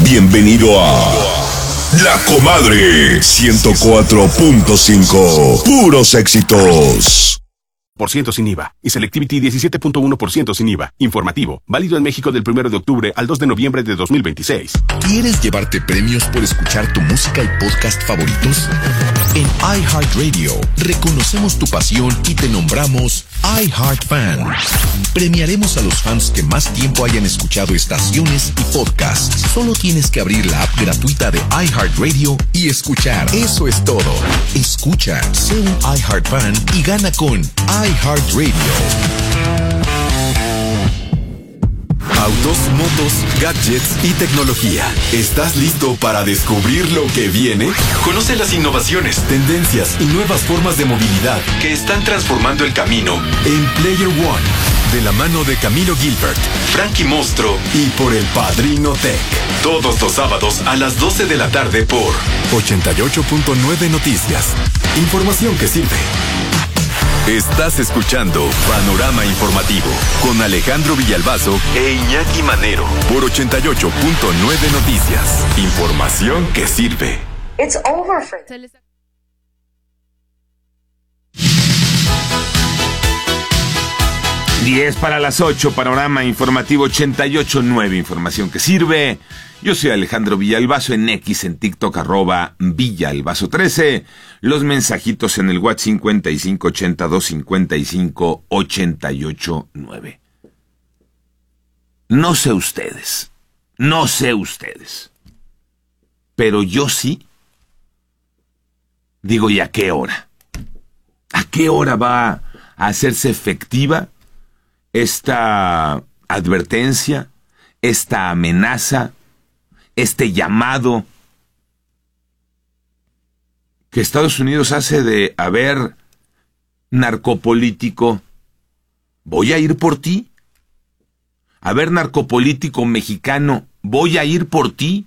Bienvenido a La Comadre 104.5. Puros éxitos. % sin IVA y Selectivity 17.1% sin IVA. Informativo. Válido en México del 1 de octubre al 2 de noviembre de 2026. ¿Quieres llevarte premios por escuchar tu música y podcast favoritos? En iHeartRadio reconocemos tu pasión y te nombramos iHeartFan. Premiaremos a los fans que más tiempo hayan escuchado estaciones y podcasts. Solo tienes que abrir la app gratuita de iHeartRadio y escuchar. Eso es todo. Escucha, sé un iHeartFan y gana con iHeartRadio. Autos, motos, gadgets y tecnología. ¿Estás listo para descubrir lo que viene? Conoce las innovaciones, tendencias y nuevas formas de movilidad que están transformando el camino en Player One. De la mano de Camilo Gilbert, Frankie Mostro y por el Padrino Tech. Todos los sábados a las 12 de la tarde por 88.9 Noticias. Información que sirve. Estás escuchando Panorama Informativo con Alejandro Villalbazo e Iñaki Manero por 88.9 Noticias. Información que sirve. It's over for... 7:50, Panorama Informativo 88.9, información que sirve. Yo soy Alejandro Villalbazo, en X, en TikTok, @Villalbazo13. Los mensajitos en el WhatsApp 5582558889. No sé ustedes, pero yo sí digo, ¿y a qué hora? ¿A qué hora va a hacerse efectiva esta advertencia, esta amenaza, este llamado que Estados Unidos hace de, a ver, narcopolítico, voy a ir por ti? A ver, narcopolítico mexicano, voy a ir por ti.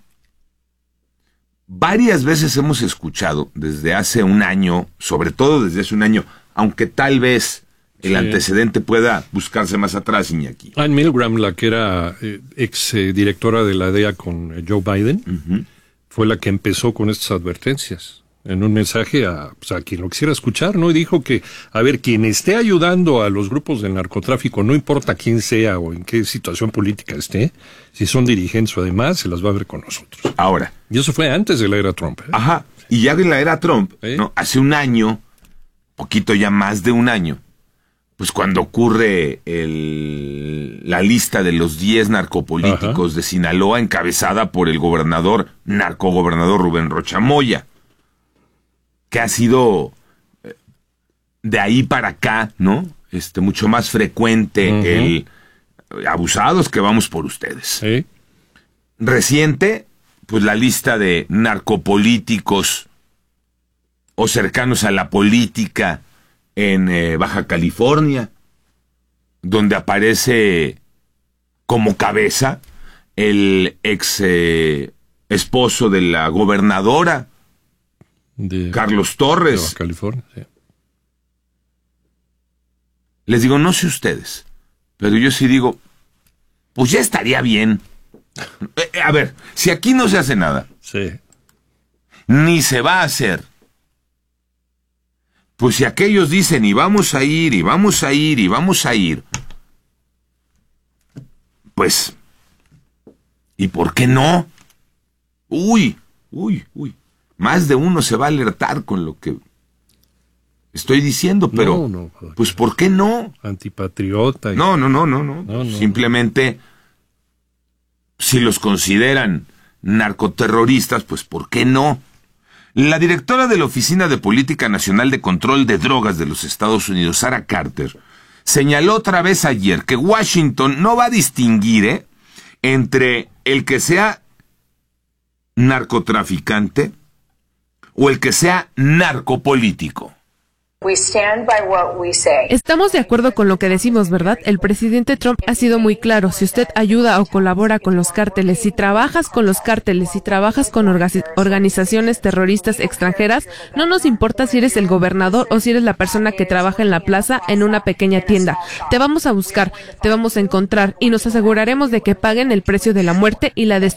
Varias veces hemos escuchado desde hace un año, sobre todo desde hace un año, aunque tal vez el antecedente pueda buscarse más atrás, Iñaki. Ann Milgram, la que era ex directora de la DEA con Joe Biden, fue la que empezó con estas advertencias en un mensaje a quien lo quisiera escuchar, ¿no? Y dijo que, a ver, quien esté ayudando a los grupos del narcotráfico, no importa quién sea o en qué situación política esté, si son dirigentes o demás, se las va a ver con nosotros. Ahora. Y eso fue antes de la era Trump. Ajá. Y ya en la era Trump, ¿no? Hace un año, poquito ya más de un año, pues cuando ocurre la lista de los 10 narcopolíticos de Sinaloa, encabezada por el narcogobernador Rubén Rocha Moya, que ha sido de ahí para acá, ¿no? Mucho más frecuente el abusados que vamos por ustedes. Reciente, pues la lista de narcopolíticos o cercanos a la política en Baja California, donde aparece como cabeza el ex esposo de la gobernadora, Carlos Torres. De Baja California, sí. Les digo, no sé ustedes, pero yo sí digo, pues ya estaría bien. A ver, si aquí no se hace nada, ni se va a hacer, pues si aquellos dicen, y vamos a ir, y vamos a ir, y vamos a ir, pues, ¿y por qué no? Uy, más de uno se va a alertar con lo que estoy diciendo, pero, pues, ¿por qué no? Antipatriota. No. Simplemente, si los consideran narcoterroristas, pues, ¿por qué no? La directora de la Oficina de Política Nacional de Control de Drogas de los Estados Unidos, Sarah Carter, señaló otra vez ayer que Washington no va a distinguir entre el que sea narcotraficante o el que sea narcopolítico. Estamos de acuerdo con lo que decimos, ¿verdad? El presidente Trump ha sido muy claro. Si usted ayuda o colabora con los cárteles, si trabajas con los cárteles, si trabajas con organizaciones terroristas extranjeras, no nos importa si eres el gobernador o si eres la persona que trabaja en la plaza en una pequeña tienda. Te vamos a buscar, te vamos a encontrar y nos aseguraremos de que paguen el precio de la muerte y la destrucción